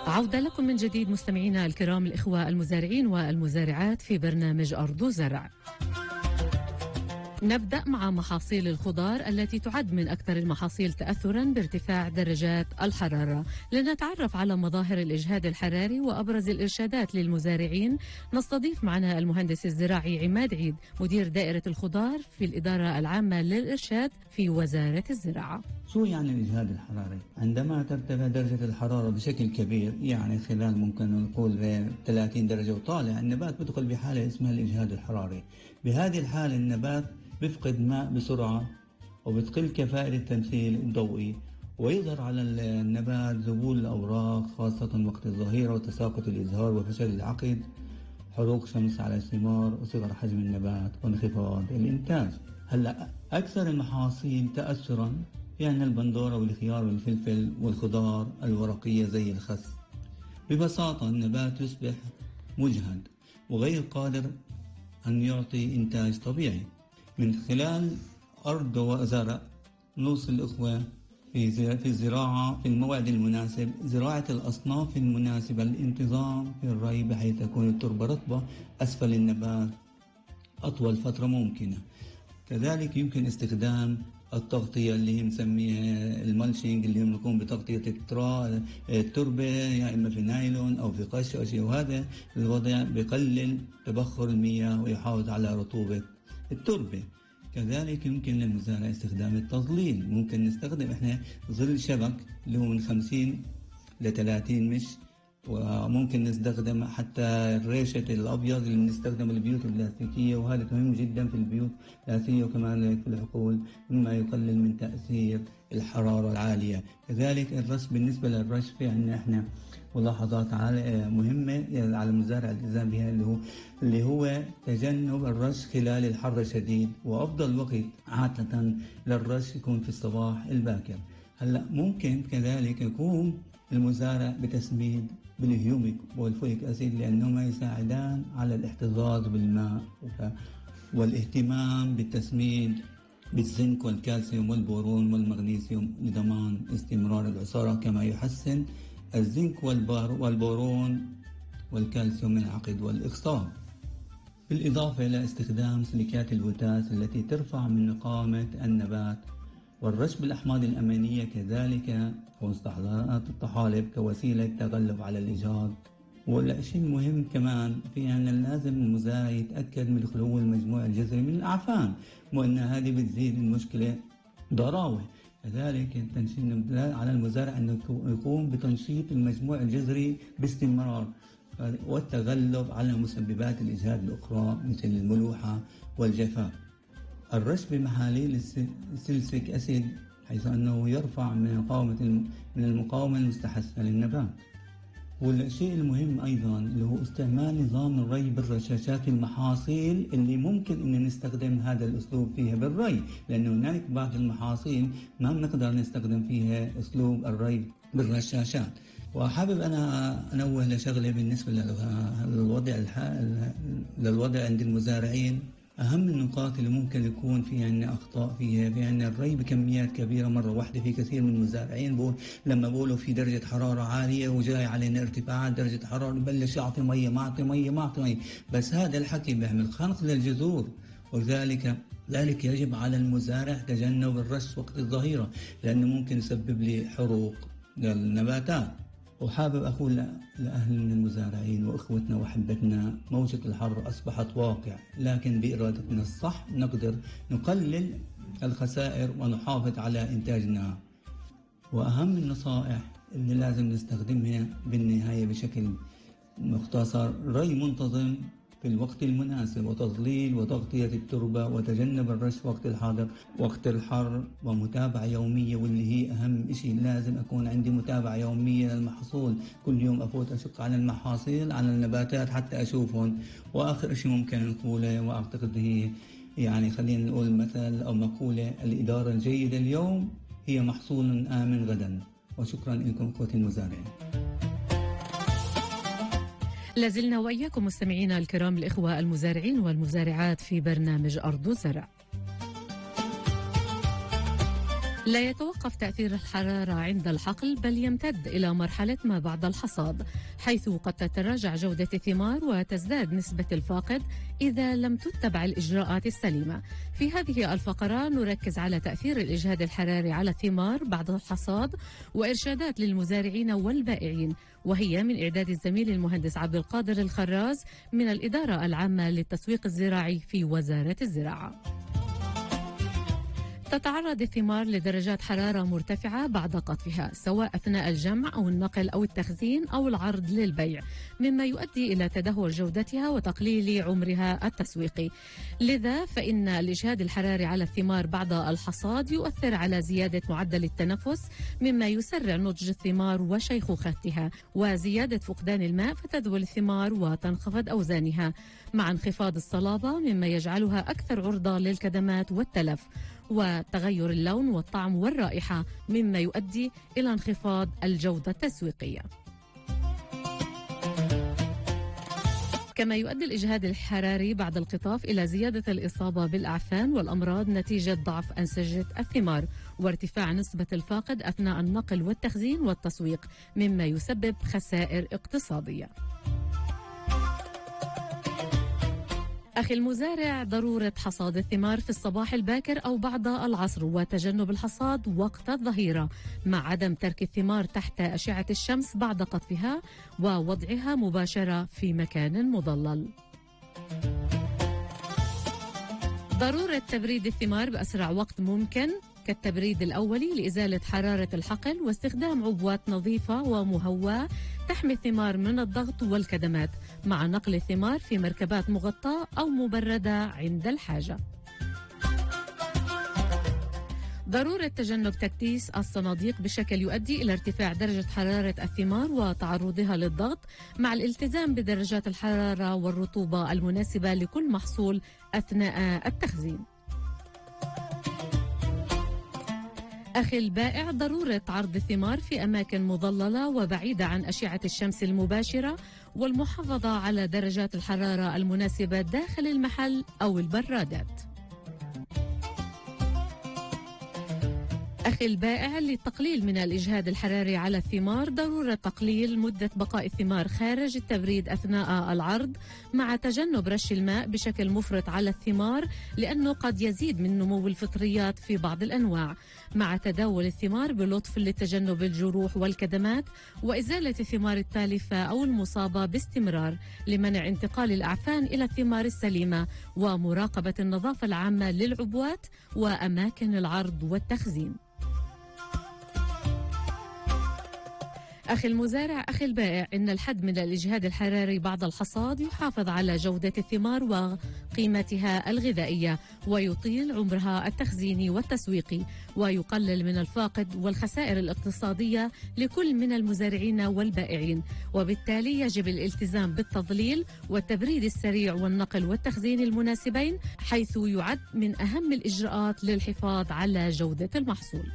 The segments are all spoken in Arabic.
عودة لكم من جديد مستمعينا الكرام الإخوة المزارعين والمزارعات في برنامج أرض زرع. نبدأ مع محاصيل الخضار التي تعد من أكثر المحاصيل تأثرا بارتفاع درجات الحرارة. لنتعرف على مظاهر الإجهاد الحراري وأبرز الإرشادات للمزارعين نستضيف معنا المهندس الزراعي عماد عيد مدير دائرة الخضار في الإدارة العامة للإرشاد في وزارة الزراعة. شو يعني الإجهاد الحراري؟ عندما ترتفع درجة الحرارة بشكل كبير، يعني خلال ممكن نقول 30 درجة وطالع، النبات بدخل بحالة اسمها الإجهاد الحراري. بهذه الحالة النبات بيفقد ماء بسرعة وبتقل كفاءة التمثيل الضوئي، ويظهر على النبات ذبول الأوراق خاصة وقت الظهيرة وتساقط الإزهار وفشل العقد، حروق شمس على الثمار وصغر حجم النبات وانخفاض الإنتاج. هلا أكثر المحاصيل تأثرا يعني البندورة والخيار والفلفل والخضار الورقية زي الخس. ببساطة النبات يصبح مجهد وغير قادر أن يعطي إنتاج طبيعي. من خلال أرض وزرع نوصل الأخوة في الزراعة في الموعد المناسب، زراعة الأصناف المناسبة، الانتظام في الري بحيث تكون التربة رطبة أسفل النبات أطول فترة ممكنة. كذلك يمكن استخدام التغطية اللي هي مسميها المالشينج، اللي هم نقوم بتغطية التربة يا إما في نايلون أو في قش أو شيء، وهذا الوضع بقلل تبخر المياه ويحافظ على رطوبة التربة. كذلك يمكن للمزارع استخدام التظليل. ممكن نستخدم احنا ظل شبك اللي هو من 50 ل 30 مش، وممكن نستخدم حتى الريشة الأبيض اللي بنستخدم البيوت البلاستيكية، وهذا مهم جدا في البيوت البلاستيكية وكمان في الحقول مما يقلل من تأثير الحرارة العالية. كذلك الرش، بالنسبة للرش في عندنا احنا ملاحظات مهمة على المزارع الالتزام بها، اللي هو تجنب الرش خلال الحر الشديد، وأفضل وقت عادة للرش يكون في الصباح الباكر. هلا ممكن كذلك يكون المزارع بتسميد بالهيوميك والفوليك أسيد لأنهما يساعدان على الاحتفاظ بالماء، والاهتمام بالتسميد بالزنك والكالسيوم والبورون والمغنيسيوم لضمان استمرار العصارة، كما يحسن الزنك والبورون والكالسيوم من العقد والإخصاب. بالإضافة إلى استخدام سلكات البوتاس التي ترفع من نقاومة النبات، والرش بالأحماض الأمينية كذلك ومستحضرات الطحالب كوسيلة تغلب على الإجهاض. والشيء المهم كمان في أن لازم المزارع يتأكد من خلو المجموع الجذري من الأعفان، وأن هذه بتزيد المشكلة ضراوة. كذلك على المزارع أن يقوم بتنشيط المجموع الجذري باستمرار والتغلب على مسببات الإجهاد الأخرى مثل الملوحة والجفاف. الرش بمحاليل السلسيك أسيد حيث أنه يرفع من المقاومة المستحثة للنبات. والشيء المهم أيضا اللي هو استعمال نظام الري بالرشاشات في المحاصيل اللي ممكن أن نستخدم هذا الأسلوب فيها بالري، لأنه هناك بعض المحاصيل ما بنقدر نستخدم فيها أسلوب الري بالرشاشات. وحابب أنا أنوه لشغلة بالنسبة للوضع عند المزارعين. أهم النقاط اللي ممكن يكون في عندنا أخطاء فيها في عندنا الري بكميات كبيرة مرة واحدة. في كثير من المزارعين لما بقولوا في درجة حرارة عالية وجاي علينا ارتفاعات درجة حرارة ببلش يعطي مية، ما أعطي مية، بس هذا الحكي بيعمل خنق للجذور، ذلك يجب على المزارع تجنب الرش وقت الظهيرة لأنه ممكن يسبب لي حروق للنباتات. وحابب أقول لأهلنا المزارعين وإخوتنا وحبتنا، موجة الحر أصبحت واقع، لكن بإرادتنا الصح نقدر نقلل الخسائر ونحافظ على إنتاجنا. وأهم النصائح اللي لازم نستخدمها بالنهاية بشكل مختصر: ري منتظم في الوقت المناسب، وتظليل وتغطية التربة، وتجنب الرش وقت الحر، ومتابعة يومية. واللي هي أهم شيء لازم أكون عندي متابعة يومية للمحصول، كل يوم أفوت أشق على المحاصيل على النباتات حتى أشوفهم. وآخر شيء ممكن نقوله وأعتقد هي يعني خلينا نقول مثل أو مقولة: الإدارة الجيدة اليوم هي محصول آمن غدا. وشكرا لكم أخوتي المزارعين. لازلنا وإياكم مستمعينا الكرام الإخوة المزارعين والمزارعات في برنامج أرض زرع. لا يتوقف تأثير الحرارة عند الحقل بل يمتد إلى مرحلة ما بعد الحصاد، حيث قد تتراجع جودة الثمار وتزداد نسبة الفاقد إذا لم تتبع الإجراءات السليمة. في هذه الفقرة نركز على تأثير الإجهاد الحراري على الثمار بعد الحصاد وإرشادات للمزارعين والبائعين، وهي من إعداد الزميل المهندس عبد القادر الخراز من الإدارة العامة للتسويق الزراعي في وزارة الزراعة. تتعرض الثمار لدرجات حرارة مرتفعة بعد قطفها، سواء أثناء الجمع أو النقل أو التخزين أو العرض للبيع، مما يؤدي إلى تدهور جودتها وتقليل عمرها التسويقي. لذا فإن الإجهاد الحراري على الثمار بعد الحصاد يؤثر على زيادة معدل التنفس، مما يسرع نضج الثمار وشيخوختها، وزيادة فقدان الماء فتذبل الثمار وتنخفض أوزانها، مع انخفاض الصلابة مما يجعلها أكثر عرضة للكدمات والتلف، وتغير اللون والطعم والرائحة مما يؤدي إلى انخفاض الجودة التسويقية. كما يؤدي الإجهاد الحراري بعد القطاف إلى زيادة الإصابة بالأعفان والأمراض نتيجة ضعف أنسجة الثمار وارتفاع نسبة الفاقد أثناء النقل والتخزين والتسويق، مما يسبب خسائر اقتصادية. أخي المزارع، ضرورة حصاد الثمار في الصباح الباكر أو بعد العصر وتجنب الحصاد وقت الظهيرة، مع عدم ترك الثمار تحت أشعة الشمس بعد قطفها ووضعها مباشرة في مكان مظلل. ضرورة تبريد الثمار بأسرع وقت ممكن كالتبريد الأولي لإزالة حرارة الحقل، واستخدام عبوات نظيفة ومهواة تحمي الثمار من الضغط والكدمات، مع نقل الثمار في مركبات مغطاة أو مبردة عند الحاجة. ضرورة تجنب تكديس الصناديق بشكل يؤدي إلى ارتفاع درجة حرارة الثمار وتعرضها للضغط، مع الالتزام بدرجات الحرارة والرطوبة المناسبة لكل محصول أثناء التخزين. أخي البائع، ضرورة عرض الثمار في أماكن مظللة وبعيدة عن أشعة الشمس المباشرة، والمحافظة على درجات الحرارة المناسبة داخل المحل أو البرادات. أخي البائع، للتقليل من الإجهاد الحراري على الثمار ضرورة تقليل مدة بقاء الثمار خارج التبريد أثناء العرض، مع تجنب رش الماء بشكل مفرط على الثمار لأنه قد يزيد من نمو الفطريات في بعض الأنواع، مع تداول الثمار بلطف لتجنب الجروح والكدمات، وإزالة الثمار التالفة أو المصابة باستمرار لمنع انتقال الأعفان إلى الثمار السليمة، ومراقبة النظافة العامة للعبوات وأماكن العرض والتخزين. أخي المزارع، أخي البائع، إن الحد من الإجهاد الحراري بعد الحصاد يحافظ على جودة الثمار وقيمتها الغذائية، ويطيل عمرها التخزيني والتسويقي، ويقلل من الفاقد والخسائر الاقتصادية لكل من المزارعين والبائعين، وبالتالي يجب الالتزام بالتظليل والتبريد السريع والنقل والتخزين المناسبين، حيث يعد من أهم الإجراءات للحفاظ على جودة المحصول.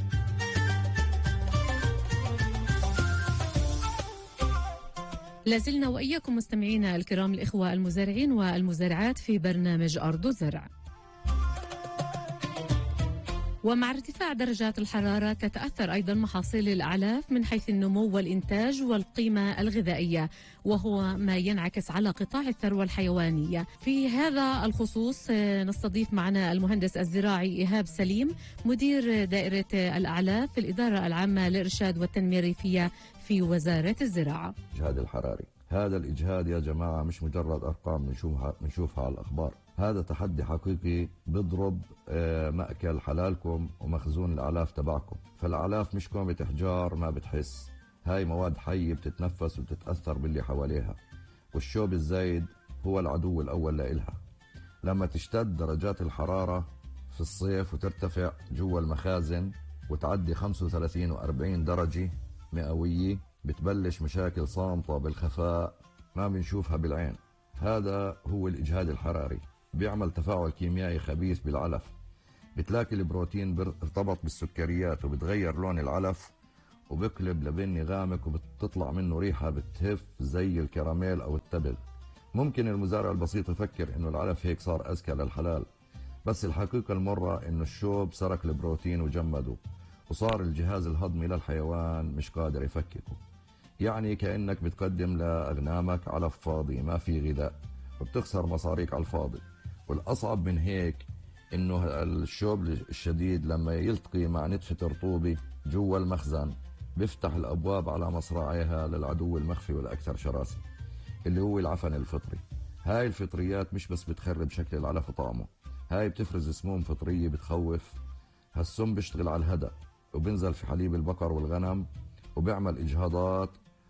لازلنا وإياكم مستمعينا الكرام الإخوة المزارعين والمزارعات في برنامج أرض زرع. ومع ارتفاع درجات الحرارة تتأثر أيضا محاصيل الأعلاف من حيث النمو والإنتاج والقيمة الغذائية، وهو ما ينعكس على قطاع الثروة الحيوانية. في هذا الخصوص نستضيف معنا المهندس الزراعي إيهاب سليم، مدير دائرة الأعلاف في الإدارة العامة للإرشاد والتنمية الريفية في وزارة الزراعة. الإجهاد الحراري، هذا الإجهاد يا جماعة مش مجرد أرقام بنشوفها على الأخبار، هذا تحدي حقيقي بضرب مأكل حلالكم ومخزون الأعلاف تبعكم. فالأعلاف مش كومة إحجار ما بتحس، هاي مواد حية بتتنفس وبتتأثر باللي حواليها، والشوب الزايد هو العدو الأول لإلها. لما تشتد درجات الحرارة في الصيف وترتفع جوا المخازن وتعدي 35 و40 درجة مئوية، بتبلش مشاكل صامتة بالخفاء ما بنشوفها بالعين. هذا هو الإجهاد الحراري، بيعمل تفاعل كيميائي خبيث بالعلف، بتلاقي البروتين ارتبط بالسكريات وبتغير لون العلف وبقلب لبني غامق، وبتطلع منه ريحة بتهف زي الكراميل أو التبغ. ممكن المزارع البسيط يفكر إنه العلف هيك صار أذكى للحلال، بس الحقيقة المرة إنه الشوب سرق البروتين وجمده، وصار الجهاز الهضمي للحيوان مش قادر يفككه. يعني كأنك بتقدم لأغنامك علف فاضي ما في غذاء، وبتخسر مصاريك على الفاضي. والأصعب من هيك إنه الشوب الشديد لما يلتقي مع نتفة رطوبة جوا المخزن بيفتح الأبواب على مصراعيها للعدو المخفي والأكثر شراسة اللي هو العفن الفطري. هاي الفطريات مش بس بتخرب شكل العلف وطعمه، هاي بتفرز سموم فطرية بتخوف. هالسم بيشتغل على الهدأ وبنزل في حليب البقر والغنم وبيعمل إجهاضات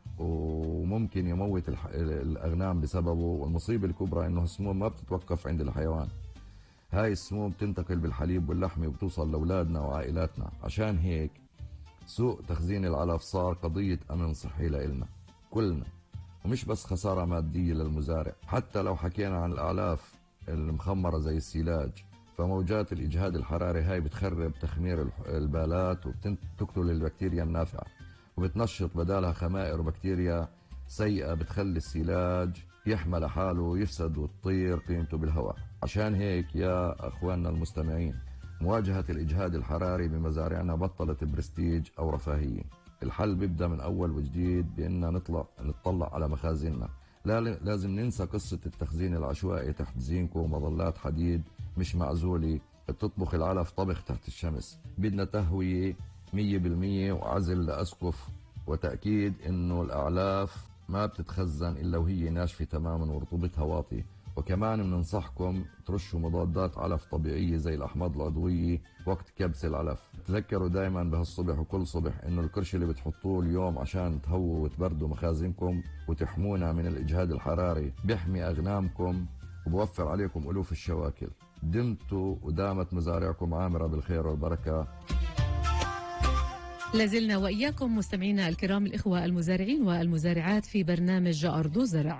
وممكن يموت الأغنام بسببه. والمصيبة الكبرى إنه السموم ما بتتوقف عند الحيوان، هاي السموم بتنتقل بالحليب واللحم وبتوصل لأولادنا وعائلاتنا. عشان هيك سوء تخزين العلف صار قضية أمن صحي لإلنا كلنا، ومش بس خسارة مادية للمزارع. حتى لو حكينا عن الأعلاف المخمرة زي السيلاج، فموجات الإجهاد الحراري هاي بتخرب تخمير البالات وبتقتل البكتيريا النافعة، وبتنشط بدالها خمائر وبكتيريا سيئة بتخلي السيلاج يحمل حاله ويفسد وتطير قيمته بالهواء. عشان هيك يا أخواننا المستمعين، مواجهة الإجهاد الحراري بمزارعنا بطلت برستيج أو رفاهية. الحل بيبدأ من أول وجديد بأننا نطلع على مخازننا. لازم ننسى قصة التخزين العشوائي تحت زينكو ومظلات حديد مش معزولة بتطبخ العلف طبخ تحت الشمس. بدنا تهوية 100% وعزل لأسقف، وتأكيد إنه الأعلاف ما بتتخزن إلا وهي ناشفة تماما ورطوبتها واطية. وكمان بننصحكم ترشوا مضادات علف طبيعية زي الأحماض العضوية وقت كبس العلف. تذكروا دايما بهالصبح وكل صبح إنه الكرش اللي بتحطوه اليوم عشان تهووا وتبردوا مخازنكم وتحمونا من الإجهاد الحراري بيحمي أغنامكم وبوفر عليكم ألوف الشواكل. دمتوا ودامت مزارعكم عامرة بالخير والبركة. لازلنا وإياكم مستمعينا الكرام الإخوة المزارعين والمزارعات في برنامج أرض زرع.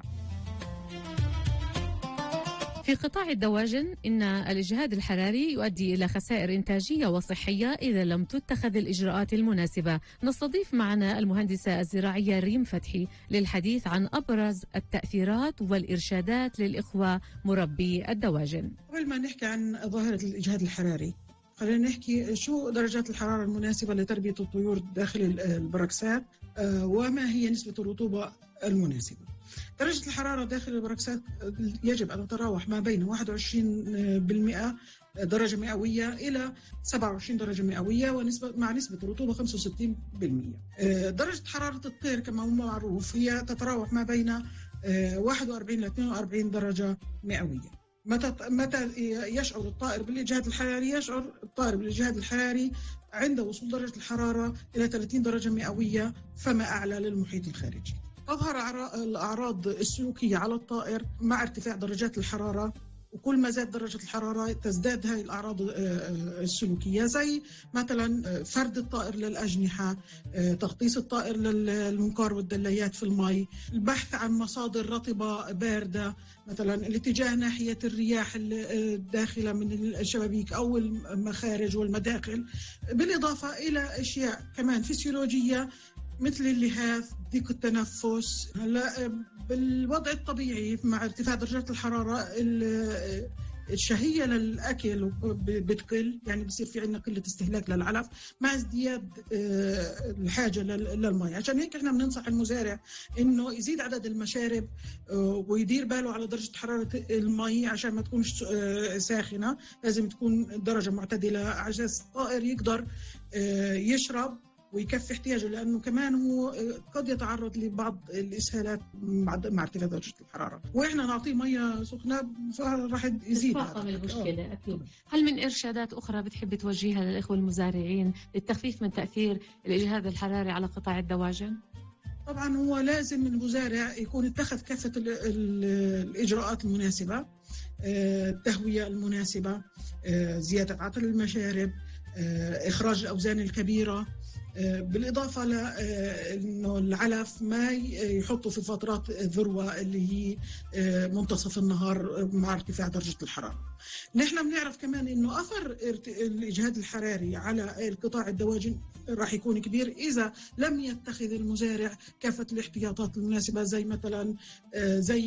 في قطاع الدواجن إن الإجهاد الحراري يؤدي إلى خسائر إنتاجية وصحية إذا لم تتخذ الإجراءات المناسبة. نستضيف معنا المهندسة الزراعية ريم فتحي للحديث عن أبرز التأثيرات والإرشادات للإخوة مربي الدواجن. قبل ما نحكي عن ظاهرة الإجهاد الحراري، خلينا نحكي شو درجات الحرارة المناسبة لتربية الطيور داخل البراكسات، وما هي نسبة الرطوبة المناسبة. درجة الحرارة داخل البراكسات يجب أن تتراوح ما بين 21% درجة مئوية إلى 27 درجة مئوية مع نسبة الرطوبة 65%. درجة حرارة الطير كما هو معروف هي تتراوح ما بين 41 إلى 42 درجة مئوية. متى يشعر الطائر بالإجهاد الحراري؟ يشعر الطائر بالإجهاد الحراري عند وصول درجة الحرارة إلى 30 درجة مئوية فما أعلى للمحيط الخارجي. تظهر الأعراض السلوكية على الطائر مع ارتفاع درجات الحرارة، وكل ما زاد درجة الحرارة تزداد هذه الأعراض السلوكية، زي مثلا فرد الطائر للأجنحة، تغطيس الطائر للمنقار والدليات في الماء، البحث عن مصادر رطبة باردة، مثلا الاتجاه ناحية الرياح الداخلة من الشبابيك أو المخارج والمداخل، بالإضافة إلى أشياء كمان فسيولوجية مثل اللهاث، ضيق التنفس. هلا بالوضع الطبيعي مع ارتفاع درجات الحرارة الشهية للأكل بتقل، يعني بصير في عندنا قلة استهلاك للعلف مع ازدياد الحاجة للماء. عشان هيك احنا بننصح المزارع انه يزيد عدد المشارب ويدير باله على درجة حرارة الماء عشان ما تكونش ساخنة، لازم تكون درجة معتدلة عشان الطائر يقدر يشرب ويكفي احتياجه، لأنه كمان هو قد يتعرض لبعض الإسهالات مع ارتفاع درجة الحرارة، وإحنا نعطيه مية سخنة فراح يزيد تتفاقم المشكلة. أكيد. هل من إرشادات أخرى بتحب توجهها للإخوة المزارعين للتخفيف من تأثير الإجهاد الحراري على قطاع الدواجن؟ طبعا هو لازم المزارع يكون اتخذ كافة الإجراءات المناسبة، التهوية المناسبة، زيادة عدد المشارب، إخراج الأوزان الكبيرة، بالإضافة لأنه العلف ما يحطوا في فترات الذروة اللي هي منتصف النهار مع ارتفاع درجة الحرارة. نحن بنعرف كمان أنه أثر الإجهاد الحراري على القطاع الدواجن راح يكون كبير إذا لم يتخذ المزارع كافة الاحتياطات المناسبة، زي مثلا زي